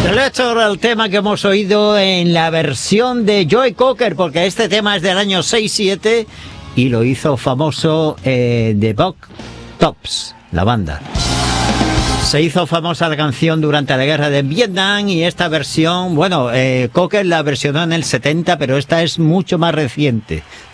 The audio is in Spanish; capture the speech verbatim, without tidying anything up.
The Lecture, el tema que hemos oído en la versión de Joe Cocker, porque este tema es del año seis siete y lo hizo famoso eh, The Buck Tops, la banda. Se hizo famosa la canción durante la guerra de Vietnam y esta versión, bueno, eh, Cocker la versionó en el setenta, pero esta es mucho más reciente.